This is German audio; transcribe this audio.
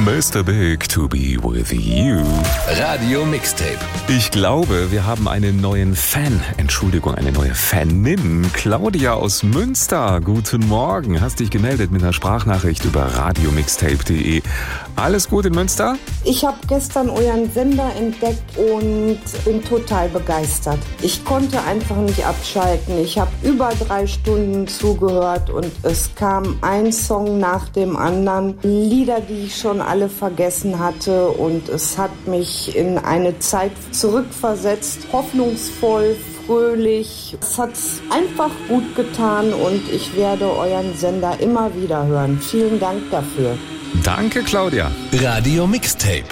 Mr. Big to be with you. Radio Mixtape. Ich glaube, wir haben einen neuen Fan. Entschuldigung, eine neue Fanin. Claudia aus Münster. Guten Morgen. Hast dich gemeldet mit einer Sprachnachricht über radiomixtape.de. Alles gut in Münster? Ich habe gestern euren Sender entdeckt und bin total begeistert. Ich konnte einfach nicht abschalten. Ich habe über 3 Stunden zugehört und es kam ein Song nach dem anderen. Lieder, die ich schon alle vergessen hatte, und es hat mich in eine Zeit zurückversetzt. Hoffnungsvoll, fröhlich. Es hat einfach gut getan und ich werde euren Sender immer wieder hören. Vielen Dank dafür. Danke, Claudia. Radio Mixtape.